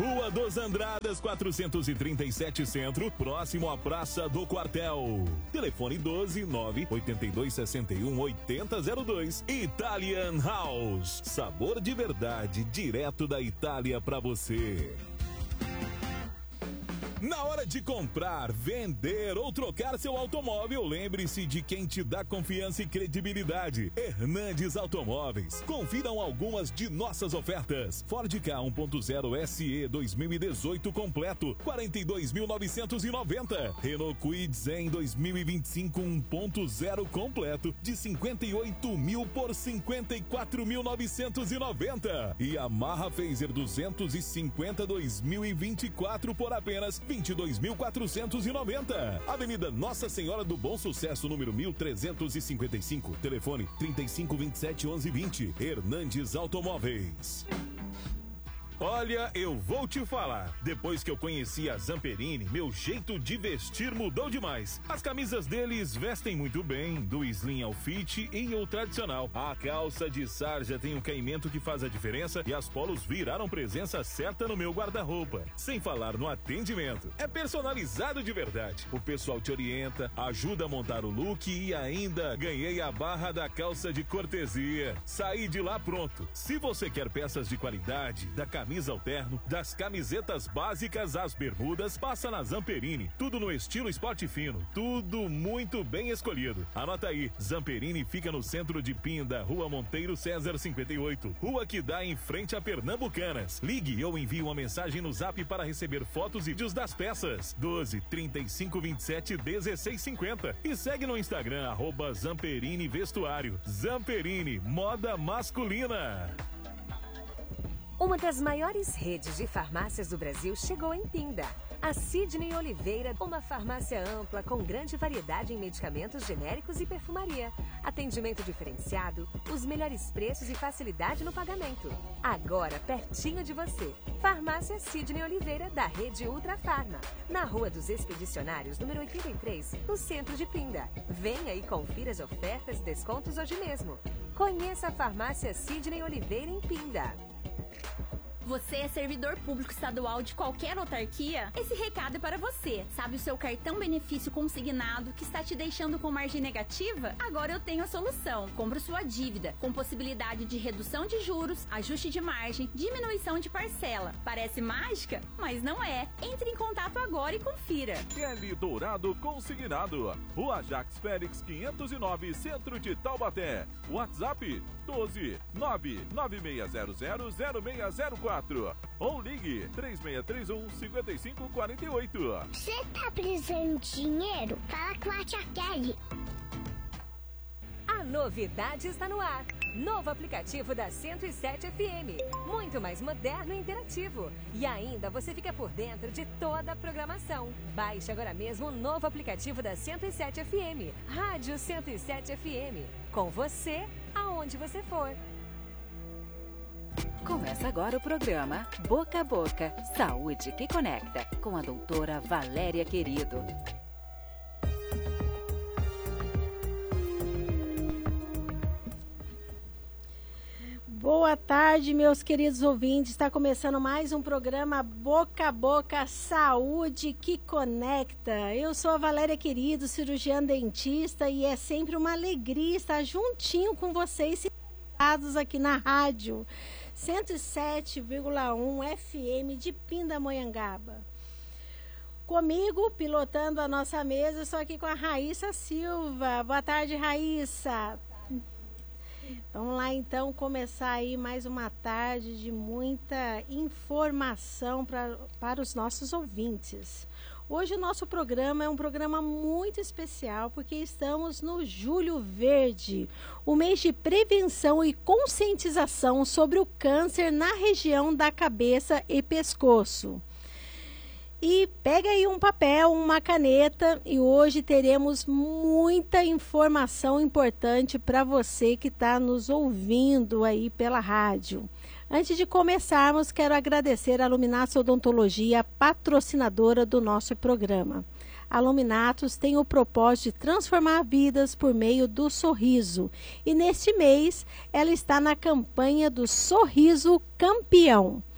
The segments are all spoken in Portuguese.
Rua dos Andradas, 437 Centro, próximo à Praça do Quartel. Telefone 12-9-8261-8002. Italian House. Sabor de verdade, direto da Itália para você. Na hora de comprar, vender ou trocar seu automóvel, lembre-se de quem te dá confiança e credibilidade. Hernandes Automóveis. Confiram algumas de nossas ofertas. Ford Ka 1.0 SE 2018 completo, 42.990. Renault Kwid Zen 2025 1.0 completo, de 58.000 por 54.990. E Yamaha Fazer 250 2024 por apenas 22.490. Avenida Nossa Senhora do Bom Sucesso, número 1355. Telefone 3527-1120. Hernandes Automóveis. Olha, eu vou te falar. Depois que eu conheci a Zamperini, meu jeito de vestir mudou demais. As camisas deles vestem muito bem, do slim ao fit e o tradicional. A calça de sarja tem um caimento que faz a diferença e as polos viraram presença certa no meu guarda-roupa. Sem falar no atendimento. É personalizado de verdade. O pessoal te orienta, ajuda a montar o look e ainda ganhei a barra da calça de cortesia. Saí de lá pronto. Se você quer peças de qualidade, da camisa ao terno, das camisetas básicas às bermudas, passa na Zamperini. Tudo no estilo esporte fino, tudo muito bem escolhido. Anota aí, Zamperini fica no centro de Pinda, Rua Monteiro César 58, rua que dá em frente a Pernambucanas. Ligue ou envie uma mensagem no Zap para receber fotos e vídeos das peças. 12-3527-1650 e segue no Instagram @Zamperini Vestuário. Zamperini, moda masculina. Uma das maiores redes de farmácias do Brasil chegou em Pinda. A Sidney Oliveira, uma farmácia ampla com grande variedade em medicamentos genéricos e perfumaria. Atendimento diferenciado, os melhores preços e facilidade no pagamento. Agora, pertinho de você. Farmácia Sidney Oliveira, da rede Ultra Farma. Na Rua dos Expedicionários, número 83, no centro de Pinda. Venha e confira as ofertas e descontos hoje mesmo. Conheça a Farmácia Sidney Oliveira em Pinda. Você é servidor público estadual de qualquer autarquia? Esse recado é para você. Sabe o seu cartão benefício consignado que está te deixando com margem negativa? Agora eu tenho a solução. Compre sua dívida, com possibilidade de redução de juros, ajuste de margem, diminuição de parcela. Parece mágica? Mas não é. Entre em contato agora e confira. Kelly Dourado Consignado. Rua Jacques Félix 509, centro de Taubaté. WhatsApp 12-996000604. Ou ligue 3631-5548. Você tá precisando de dinheiro? Fala com a tia Kelly. A novidade está no ar. Novo aplicativo da 107 FM. Muito mais moderno e interativo. E ainda você fica por dentro de toda a programação. Baixe agora mesmo o novo aplicativo da 107 FM. Rádio 107 FM. Com você, aonde você for. Começa agora o programa Boca a Boca, Saúde que Conecta, com a doutora Valéria Querido. Boa tarde, meus queridos ouvintes. Está começando mais um programa Boca a Boca, Saúde que Conecta. Eu sou a Valéria Querido, cirurgiã dentista, e é sempre uma alegria estar juntinho com vocês aqui na rádio 107,1 FM de Pindamonhangaba. Comigo, pilotando a nossa mesa, estou aqui com a Raíssa Silva. Boa tarde, Raíssa. Vamos lá, então, começar aí mais uma tarde de muita informação para os nossos ouvintes. Hoje o nosso programa é um programa muito especial porque estamos no Julho Verde, o mês de prevenção e conscientização sobre o câncer na região da cabeça e pescoço. E pega aí um papel, uma caneta, e hoje teremos muita informação importante para você que está nos ouvindo aí pela rádio. Antes de começarmos, quero agradecer a Luminatos Odontologia, patrocinadora do nosso programa. A Luminatos tem o propósito de transformar vidas por meio do sorriso. E neste mês, ela está na campanha do Sorriso Campeão,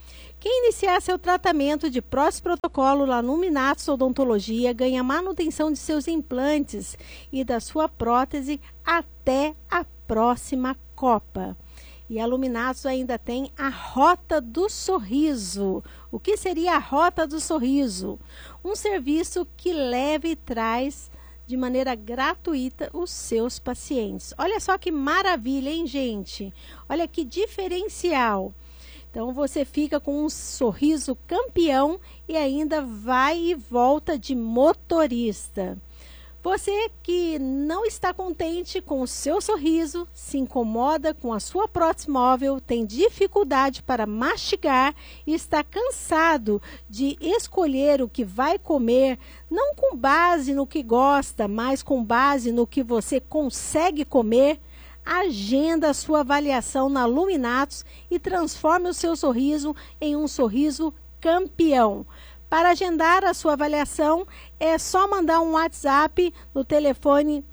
Quem iniciar seu tratamento de próstata protocolo lá no Luminatos Odontologia ganha manutenção de seus implantes e da sua prótese até a próxima Copa. E a Luminatos ainda tem a Rota do Sorriso. O que seria a Rota do Sorriso? Um serviço que leva e traz de maneira gratuita os seus pacientes. Olha só que maravilha, hein, gente? Olha que diferencial. Então, você fica com um sorriso campeão e ainda vai e volta de motorista. Você que não está contente com o seu sorriso, se incomoda com a sua prótese móvel, tem dificuldade para mastigar e está cansado de escolher o que vai comer, não com base no que gosta, mas com base no que você consegue comer, agenda a sua avaliação na Luminatos e transforme o seu sorriso em um sorriso campeão. Para agendar a sua avaliação, é só mandar um WhatsApp no telefone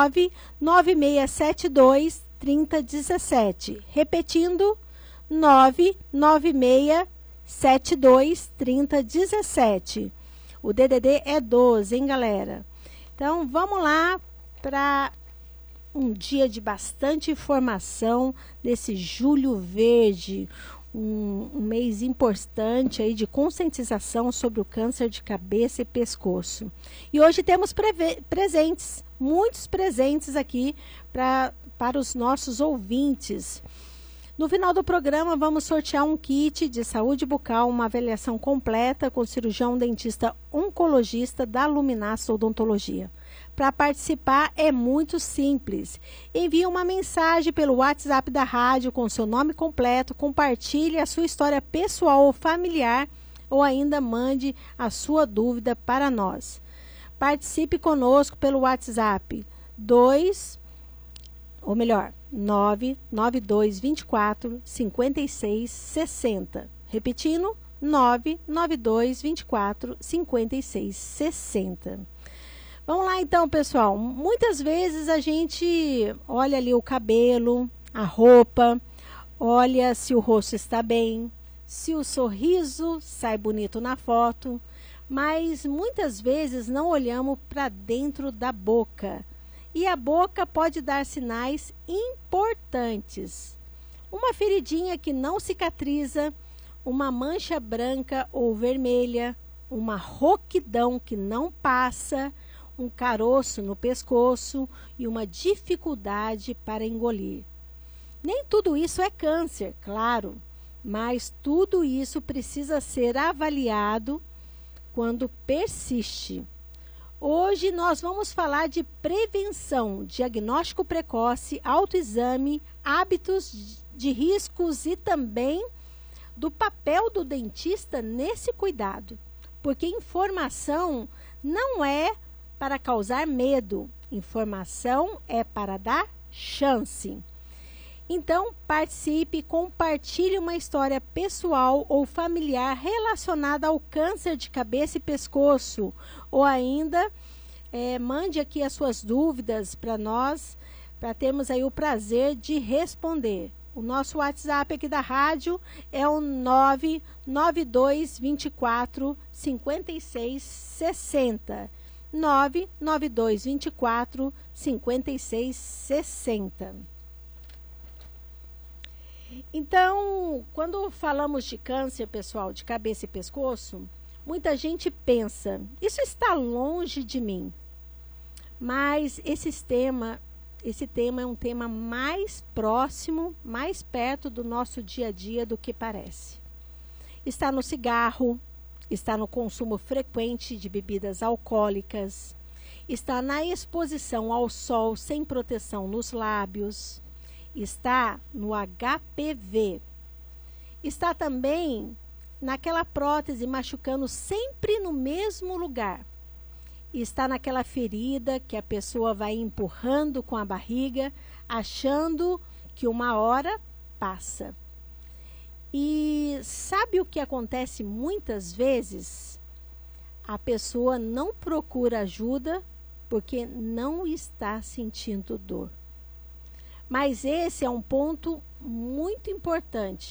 99672 3017. Repetindo, 99672 3017. O DDD é 12, hein, galera? Então, vamos lá para um dia de bastante informação desse Julho Verde, um mês importante aí de conscientização sobre o câncer de cabeça e pescoço. E hoje temos presentes, muitos presentes aqui para os nossos ouvintes. No final do programa, vamos sortear um kit de saúde bucal, uma avaliação completa com o cirurgião dentista oncologista da Luminatos Odontologia. Para participar é muito simples. Envie uma mensagem pelo WhatsApp da rádio com seu nome completo, compartilhe a sua história pessoal ou familiar ou ainda mande a sua dúvida para nós. Participe conosco pelo WhatsApp 99224 5660. Repetindo, 99224 5660. Vamos lá então, pessoal. Muitas vezes a gente olha ali o cabelo, a roupa, olha se o rosto está bem, se o sorriso sai bonito na foto, mas muitas vezes não olhamos para dentro da boca. E a boca pode dar sinais importantes. Uma feridinha que não cicatriza, uma mancha branca ou vermelha, uma rouquidão que não passa, um caroço no pescoço e uma dificuldade para engolir. Nem tudo isso é câncer, claro, mas tudo isso precisa ser avaliado quando persiste. Hoje nós vamos falar de prevenção, diagnóstico precoce, autoexame, hábitos de riscos e também do papel do dentista nesse cuidado. Porque informação não é para causar medo, informação é para dar chance. Então, participe, compartilhe uma história pessoal ou familiar relacionada ao câncer de cabeça e pescoço. Ou ainda, mande aqui as suas dúvidas para nós, para termos aí o prazer de responder. O nosso WhatsApp aqui da rádio é o 99224 5660. 99224 5660. Então, quando falamos de câncer, pessoal, de cabeça e pescoço, muita gente pensa, isso está longe de mim. Mas esse tema é um tema mais próximo, mais perto do nosso dia a dia do que parece. Está no cigarro, está no consumo frequente de bebidas alcoólicas, está na exposição ao sol sem proteção nos lábios, está no HPV, está também naquela prótese machucando sempre no mesmo lugar, está naquela ferida que a pessoa vai empurrando com a barriga, achando que uma hora passa. E sabe o que acontece muitas vezes? A pessoa não procura ajuda porque não está sentindo dor. Mas esse é um ponto muito importante.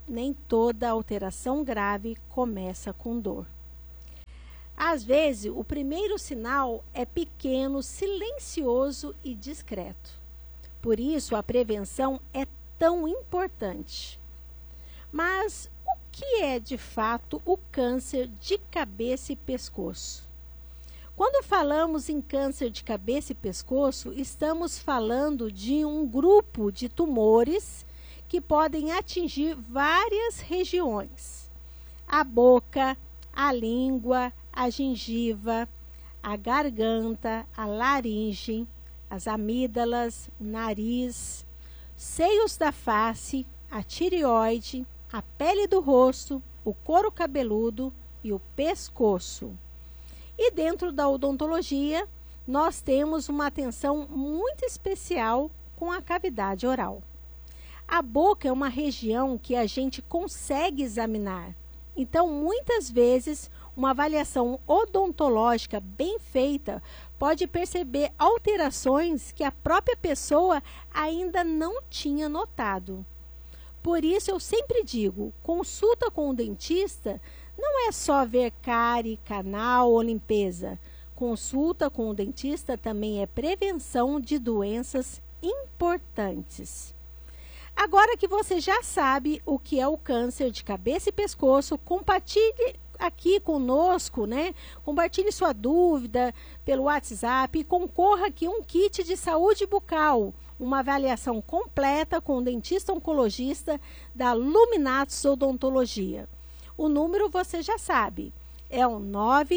nem toda alteração grave começa com dor. Às vezes, o primeiro sinal é pequeno, silencioso e discreto. Por isso, a prevenção é tão importante. Mas o que é, de fato, o câncer de cabeça e pescoço? Quando falamos em câncer de cabeça e pescoço, estamos falando de um grupo de tumores que podem atingir várias regiões. A boca, a língua, a gengiva, a garganta, a laringe, as amígdalas, o nariz, seios da face, a tireoide, a pele do rosto, o couro cabeludo e o pescoço. E dentro da odontologia, nós temos uma atenção muito especial com a cavidade oral. A boca é uma região que a gente consegue examinar. Então, muitas vezes, uma avaliação odontológica bem feita pode perceber alterações que a própria pessoa ainda não tinha notado. Por isso, eu sempre digo, consulta com o dentista não é só ver cárie, canal ou limpeza. Consulta com o dentista também é prevenção de doenças importantes. Agora que você já sabe o que é o câncer de cabeça e pescoço, compartilhe aqui conosco, né? Compartilhe sua dúvida pelo WhatsApp e concorra aqui um kit de saúde bucal, uma avaliação completa com o dentista oncologista da Luminatus Odontologia. O número você já sabe, é o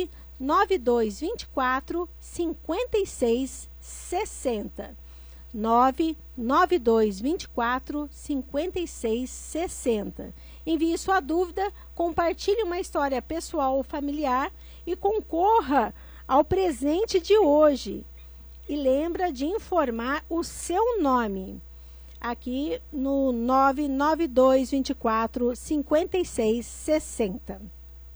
99224 5660. 99224 5660. Envie sua dúvida, compartilhe uma história pessoal ou familiar e concorra ao presente de hoje. E lembra de informar o seu nome aqui no 99224 5660.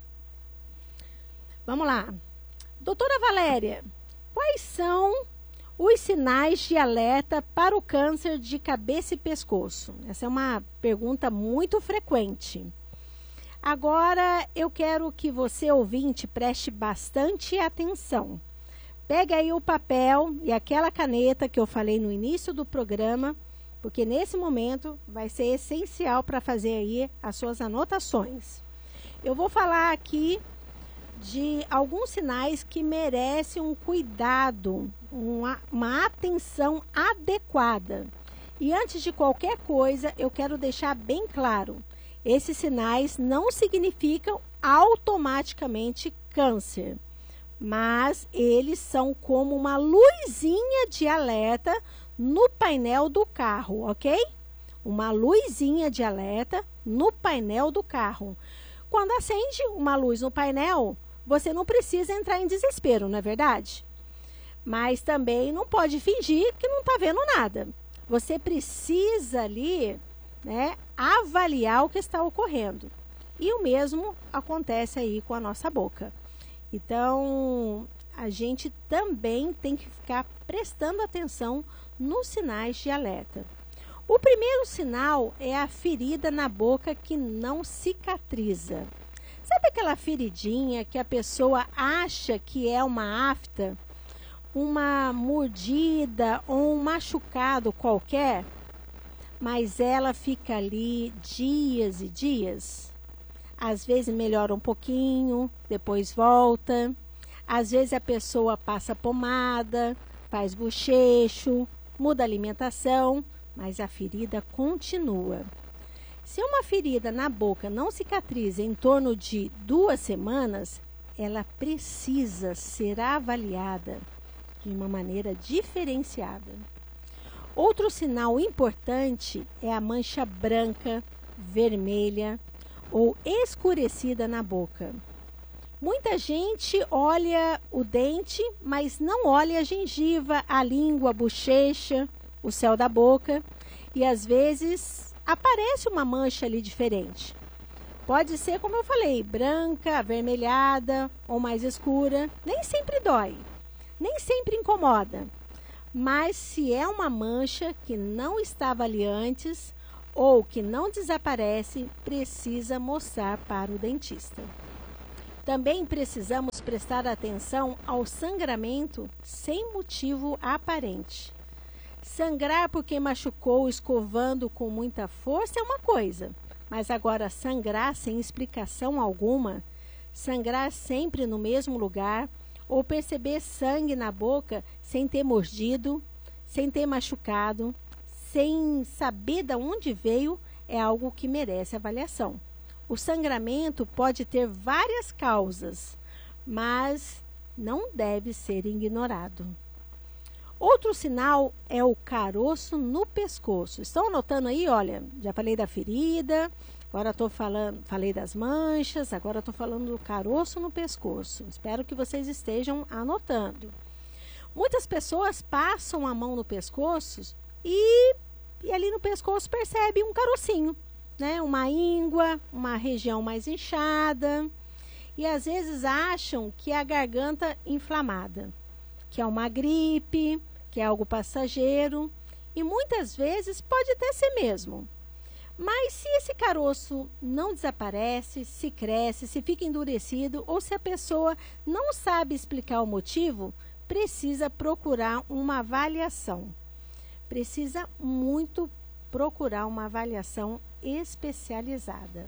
Vamos lá. Doutora Valéria, quais são os sinais de alerta para o câncer de cabeça e pescoço? Essa é uma pergunta muito frequente. Agora, eu quero que você, ouvinte, preste bastante atenção. Pega aí o papel e aquela caneta que eu falei no início do programa, porque nesse momento vai ser essencial para fazer aí as suas anotações. Eu vou falar aqui de alguns sinais que merecem um cuidado, uma atenção adequada. E antes de qualquer coisa, eu quero deixar bem claro, esses sinais não significam automaticamente câncer, mas eles são como uma luzinha de alerta no painel do carro, ok? Uma luzinha de alerta no painel do carro. Quando acende uma luz no painel, você não precisa entrar em desespero, não é verdade? Mas também não pode fingir que não está vendo nada. Você precisa ali, né, avaliar o que está ocorrendo. E o mesmo acontece aí com a nossa boca. Então, a gente também tem que ficar prestando atenção nos sinais de alerta. O primeiro sinal é a ferida na boca que não cicatriza. Sabe aquela feridinha que a pessoa acha que é uma afta, uma mordida ou um machucado qualquer, mas ela fica ali dias e dias? Às vezes melhora um pouquinho, depois volta. Às vezes a pessoa passa pomada, faz bochecho, muda a alimentação, mas a ferida continua. Se uma ferida na boca não cicatriza em torno de 2 semanas, ela precisa ser avaliada de uma maneira diferenciada. Outro sinal importante é a mancha branca, vermelha ou escurecida na boca. Muita gente olha o dente, mas não olha a gengiva, a língua, a bochecha, o céu da boca. E às vezes aparece uma mancha ali diferente. Pode ser, como eu falei, branca, avermelhada ou mais escura. Nem sempre dói, nem sempre incomoda. Mas se é uma mancha que não estava ali antes, ou que não desaparece, precisa mostrar para o dentista. Também precisamos prestar atenção ao sangramento sem motivo aparente. Sangrar porque machucou escovando com muita força é uma coisa, mas agora sangrar sem explicação alguma, sangrar sempre no mesmo lugar, ou perceber sangue na boca sem ter mordido, sem ter machucado, sem saber de onde veio, é algo que merece avaliação. O sangramento pode ter várias causas, mas não deve ser ignorado. Outro sinal é o caroço no pescoço. Estão anotando aí? Olha, já falei da ferida, agora falei das manchas, agora estou falando do caroço no pescoço. Espero que vocês estejam anotando. Muitas pessoas passam a mão no pescoço e ali no pescoço percebe um carocinho, né? Uma íngua, uma região mais inchada. E às vezes acham que é a garganta inflamada, que é uma gripe, que é algo passageiro. E muitas vezes pode até ser mesmo. Mas se esse caroço não desaparece, se cresce, se fica endurecido, ou se a pessoa não sabe explicar o motivo, precisa procurar uma avaliação. Precisa muito procurar uma avaliação especializada.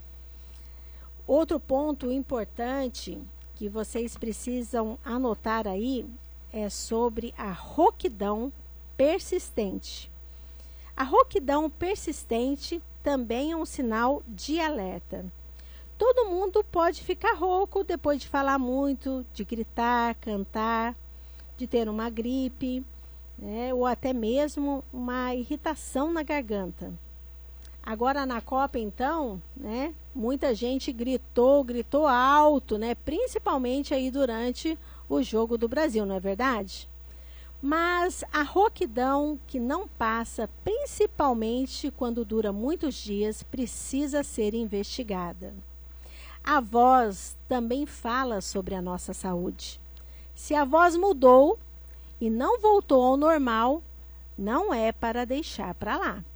Outro ponto importante que vocês precisam anotar aí é sobre a rouquidão persistente. A rouquidão persistente também é um sinal de alerta. Todo mundo pode ficar rouco depois de falar muito, de gritar, cantar, de ter uma gripe, né, ou até mesmo uma irritação na garganta. Agora na Copa, então, né, muita gente gritou alto, né, principalmente aí durante o jogo do Brasil, não é verdade? Mas a rouquidão que não passa, principalmente quando dura muitos dias, precisa ser investigada. A voz também fala sobre a nossa saúde. Se a voz mudou e não voltou ao normal, não é para deixar para lá.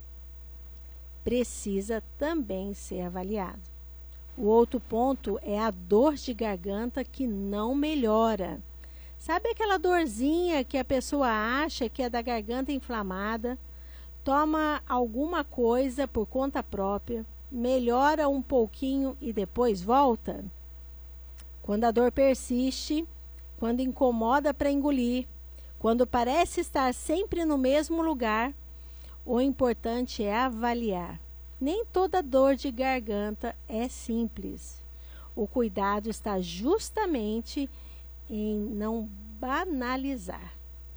Precisa também ser avaliado. O outro ponto é a dor de garganta que não melhora. Sabe aquela dorzinha que a pessoa acha que é da garganta inflamada, toma alguma coisa por conta própria, melhora um pouquinho e depois volta? Quando a dor persiste, quando incomoda para engolir, quando parece estar sempre no mesmo lugar, o importante é avaliar. Nem toda dor de garganta é simples. O cuidado está justamente em não banalizar.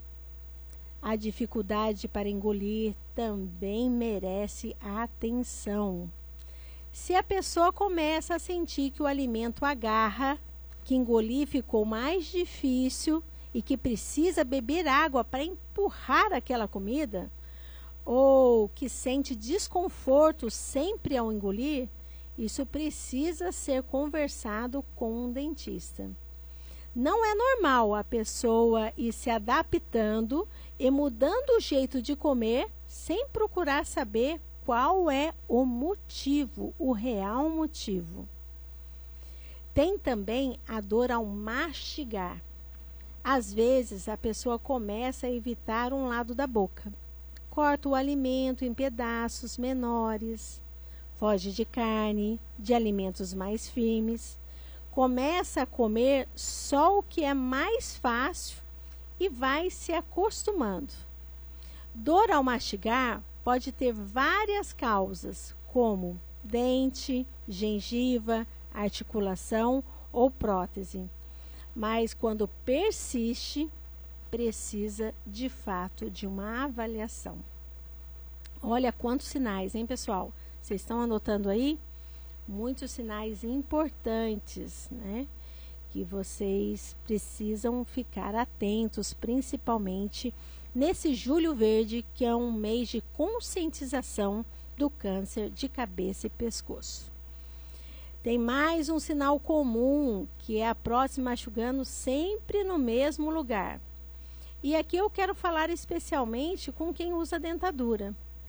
A dificuldade para engolir também merece atenção. Se a pessoa começa a sentir que o alimento agarra, que engolir ficou mais difícil e que precisa beber água para empurrar aquela comida, ou que sente desconforto sempre ao engolir, isso precisa ser conversado com um dentista. Não é normal a pessoa ir se adaptando e mudando o jeito de comer sem procurar saber qual é o motivo, o real motivo. Tem também a dor ao mastigar. Às vezes a pessoa começa a evitar um lado da boca. Corta o alimento em pedaços menores, foge de carne, de alimentos mais firmes, começa a comer só o que é mais fácil e vai se acostumando. Dor ao mastigar pode ter várias causas, como dente, gengiva, articulação ou prótese. Mas quando persiste, precisa de fato de uma avaliação. Olha quantos sinais, hein, pessoal? Vocês estão anotando aí? Muitos sinais importantes, né? Que vocês precisam ficar atentos, principalmente nesse Julho Verde, que é um mês de conscientização do câncer de cabeça e pescoço. Tem mais um sinal comum, que é a próxima enxugando sempre no mesmo lugar. E aqui eu quero falar especialmente com quem usa dentadura.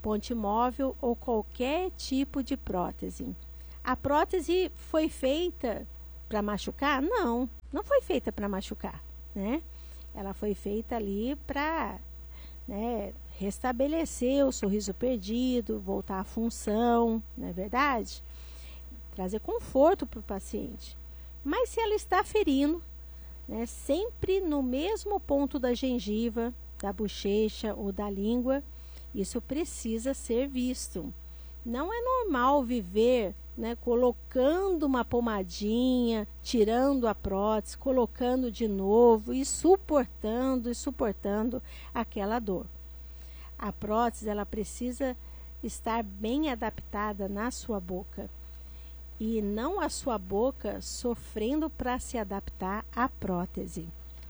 ponte móvel ou qualquer tipo de prótese. A prótese foi feita para machucar? Não, não foi feita para machucar, né? Ela foi feita ali para, né, restabelecer o sorriso perdido, voltar à função, não é verdade? Trazer conforto para o paciente. Mas se ela está ferindo, né, sempre no mesmo ponto da gengiva, da bochecha ou da língua, isso precisa ser visto. Não é normal viver, né, colocando uma pomadinha, tirando a prótese, colocando de novo e suportando aquela dor. A prótese ela precisa estar bem adaptada na sua boca e não a sua boca sofrendo para se adaptar à prótese.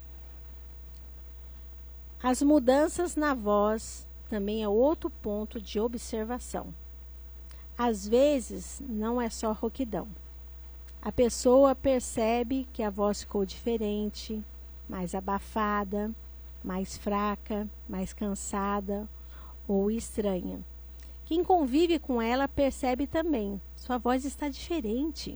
As mudanças na voz também é outro ponto de observação. Às vezes, não é só rouquidão. A pessoa percebe que a voz ficou diferente, mais abafada, mais fraca, mais cansada ou estranha. Quem convive com ela percebe também, sua voz está diferente.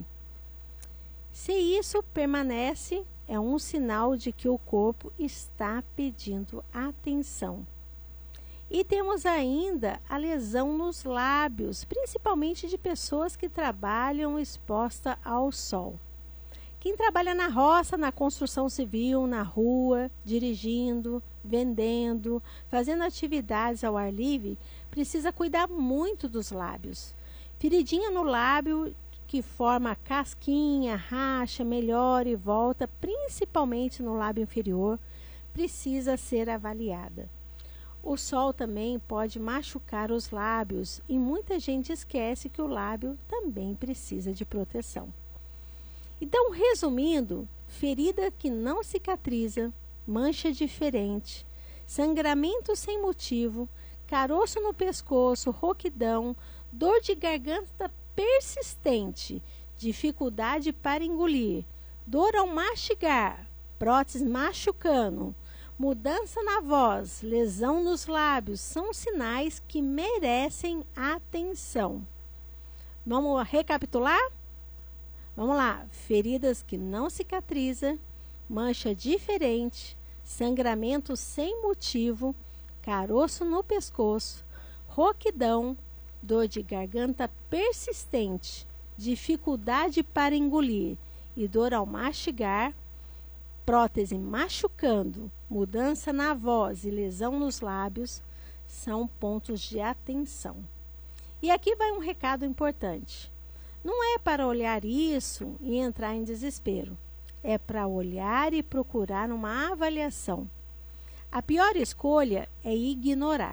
Se isso permanece, é um sinal de que o corpo está pedindo atenção. E temos ainda a lesão nos lábios, principalmente de pessoas que trabalham exposta ao sol. Quem trabalha na roça, na construção civil, na rua, dirigindo, vendendo, fazendo atividades ao ar livre, precisa cuidar muito dos lábios. Feridinha no lábio que forma casquinha, racha, melhora e volta, principalmente no lábio inferior, precisa ser avaliada. O sol também pode machucar os lábios e muita gente esquece que o lábio também precisa de proteção. Então, resumindo, ferida que não cicatriza, mancha diferente, sangramento sem motivo, caroço no pescoço, rouquidão, dor de garganta persistente, dificuldade para engolir, dor ao mastigar, prótese machucando, mudança na voz, lesão nos lábios, são sinais que merecem atenção. Vamos recapitular? Vamos lá. Feridas que não cicatrizam, mancha diferente, sangramento sem motivo, caroço no pescoço, rouquidão, dor de garganta persistente, dificuldade para engolir e dor ao mastigar, prótese machucando, mudança na voz e lesão nos lábios são pontos de atenção. E aqui vai um recado importante. Não é para olhar isso e entrar em desespero. É para olhar e procurar uma avaliação. A pior escolha é ignorar.